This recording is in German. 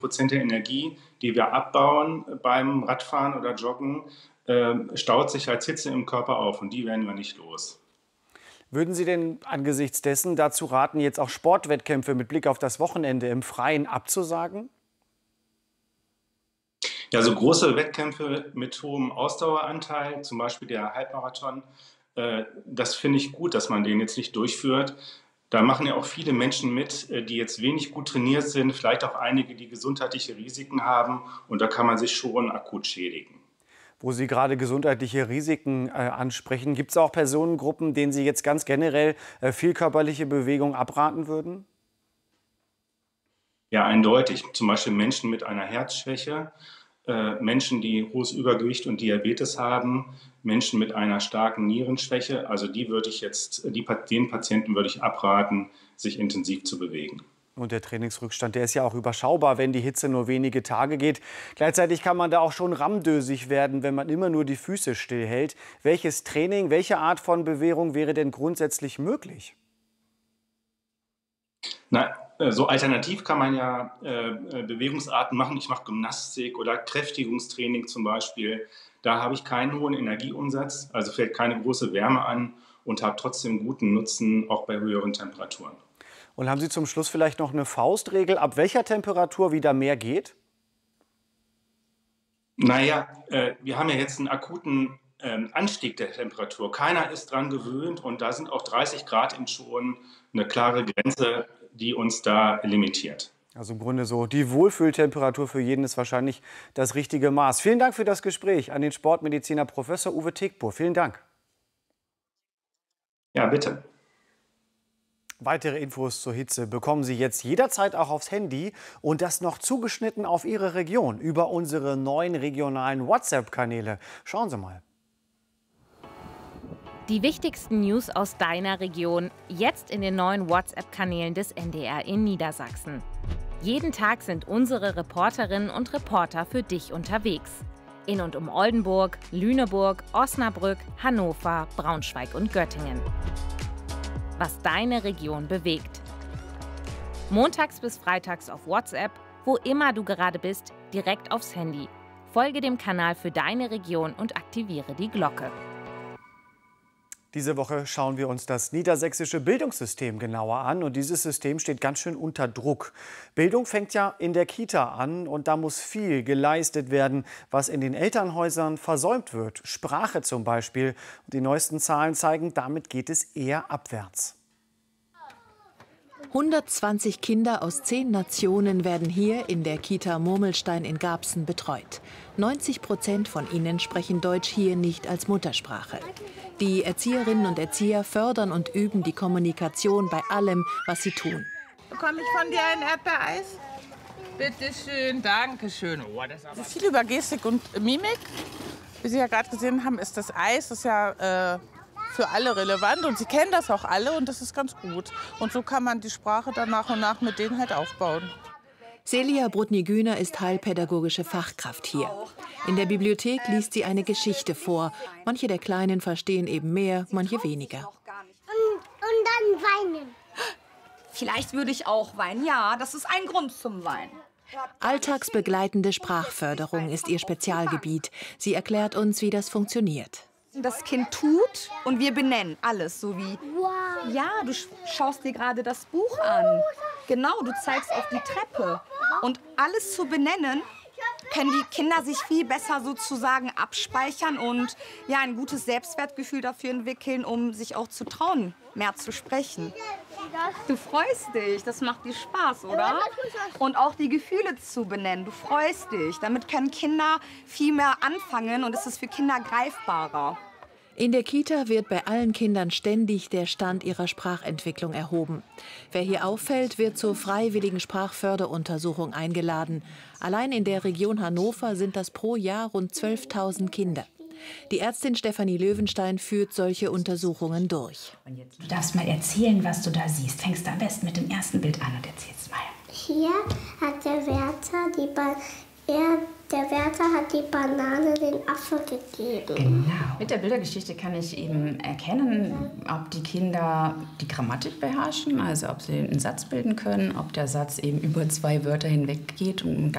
Prozent der Energie, die wir abbauen beim Radfahren oder Joggen, staut sich als Hitze im Körper auf und die werden wir nicht los. Würden Sie denn angesichts dessen dazu raten, jetzt auch Sportwettkämpfe mit Blick auf das Wochenende im Freien abzusagen? Ja, so große Wettkämpfe mit hohem Ausdaueranteil, zum Beispiel der Halbmarathon, das finde ich gut, dass man den jetzt nicht durchführt. Da machen ja auch viele Menschen mit, die jetzt wenig gut trainiert sind, vielleicht auch einige, die gesundheitliche Risiken haben und da kann man sich schon akut schädigen. Wo Sie gerade gesundheitliche Risiken ansprechen, gibt es auch Personengruppen, denen Sie jetzt ganz generell viel körperliche Bewegung abraten würden? Ja, eindeutig. Zum Beispiel Menschen mit einer Herzschwäche, Menschen, die hohes Übergewicht und Diabetes haben, Menschen mit einer starken Nierenschwäche. Also die würde ich jetzt, den Patienten würde ich abraten, sich intensiv zu bewegen. Und der Trainingsrückstand, der ist ja auch überschaubar, wenn die Hitze nur wenige Tage geht. Gleichzeitig kann man da auch schon rammdösig werden, wenn man immer nur die Füße stillhält. Welches Training, welche Art von Bewegung wäre denn grundsätzlich möglich? Na, so alternativ kann man ja Bewegungsarten machen. Ich mache Gymnastik oder Kräftigungstraining zum Beispiel. Da habe ich keinen hohen Energieumsatz, also fällt keine große Wärme an und habe trotzdem guten Nutzen, auch bei höheren Temperaturen. Und haben Sie zum Schluss vielleicht noch eine Faustregel, ab welcher Temperatur wieder mehr geht? Naja, wir haben ja jetzt einen akuten Anstieg der Temperatur. Keiner ist dran gewöhnt und da sind auch 30 Grad eben schon eine klare Grenze, die uns da limitiert. Also im Grunde so, die Wohlfühltemperatur für jeden ist wahrscheinlich das richtige Maß. Vielen Dank für das Gespräch an den Sportmediziner Professor Uwe Tickpur. Vielen Dank. Ja, bitte. Weitere Infos zur Hitze bekommen Sie jetzt jederzeit auch aufs Handy und das noch zugeschnitten auf Ihre Region über unsere neuen regionalen WhatsApp-Kanäle. Schauen Sie mal. Die wichtigsten News aus deiner Region jetzt in den neuen WhatsApp-Kanälen des NDR in Niedersachsen. Jeden Tag sind unsere Reporterinnen und Reporter für dich unterwegs. In und um Oldenburg, Lüneburg, Osnabrück, Hannover, Braunschweig und Göttingen. Was deine Region bewegt. Montags bis freitags auf WhatsApp, wo immer du gerade bist, direkt aufs Handy. Folge dem Kanal für deine Region und aktiviere die Glocke. Diese Woche schauen wir uns das niedersächsische Bildungssystem genauer an. Und dieses System steht ganz schön unter Druck. Bildung fängt ja in der Kita an und da muss viel geleistet werden, was in den Elternhäusern versäumt wird. Sprache zum Beispiel. Und die neuesten Zahlen zeigen, damit geht es eher abwärts. 120 Kinder aus 10 Nationen werden hier in der Kita Murmelstein in Garbsen betreut. 90% von ihnen sprechen Deutsch hier nicht als Muttersprache. Die Erzieherinnen und Erzieher fördern und üben die Kommunikation bei allem, was sie tun. Bekomme ich von dir ein Erdbeereis? Bitte schön, danke schön. Oh, das ist viel über Gestik und Mimik. Wie Sie ja gerade gesehen haben, ist das Eis ist ja für alle relevant und sie kennen das auch alle und das ist ganz gut. Und so kann man die Sprache dann nach und nach mit denen halt aufbauen. Celia Brudny-Güner ist heilpädagogische Fachkraft hier. In der Bibliothek liest sie eine Geschichte vor. Manche der Kleinen verstehen eben mehr, manche weniger. Und dann weinen. Vielleicht würde ich auch weinen, ja, das ist ein Grund zum Weinen. Alltagsbegleitende Sprachförderung ist ihr Spezialgebiet. Sie erklärt uns, wie das funktioniert. Das Kind tut und wir benennen alles, so wie, Wow. ja, du schaust dir gerade das Buch an. Genau, du zeigst auf die Treppe. Und alles zu benennen, können die Kinder sich viel besser sozusagen abspeichern und ja, ein gutes Selbstwertgefühl dafür entwickeln, um sich auch zu trauen, mehr zu sprechen. Du freust dich, das macht dir Spaß, oder? Und auch die Gefühle zu benennen, du freust dich. Damit können Kinder viel mehr anfangen und es ist für Kinder greifbarer. In der Kita wird bei allen Kindern ständig der Stand ihrer Sprachentwicklung erhoben. Wer hier auffällt, wird zur freiwilligen Sprachförderuntersuchung eingeladen. Allein in der Region Hannover sind das pro Jahr rund 12.000 Kinder. Die Ärztin Stefanie Löwenstein führt solche Untersuchungen durch. Du darfst mal erzählen, was du da siehst. Fängst du am besten mit dem ersten Bild an und erzählst mal. Hier hat der Wärter hat die Banane den Affe gegeben. Genau. Mit der Bildergeschichte kann ich eben erkennen, ob die Kinder die Grammatik beherrschen, also ob sie einen Satz bilden können, ob der Satz eben über 2 Wörter hinweg geht und